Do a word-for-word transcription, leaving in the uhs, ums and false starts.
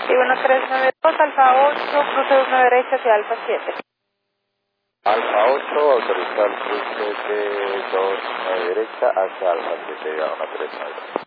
Y bueno, trescientos noventa y dos, Alfa ocho, cruce uno derecha hacia Alfa siete. Alfa ocho, autorizar cruce de dos nueve derecha hacia Alfa siete, a una tres nueve.